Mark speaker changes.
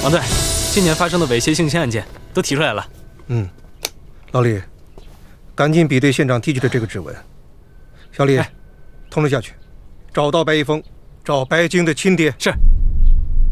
Speaker 1: 王队，今年发生的猥亵性侵案件都提出来了。
Speaker 2: 老李，赶紧比对现场提取的这个指纹。小李，通知下去，找到白一峰，找白晶的亲爹。
Speaker 1: 是。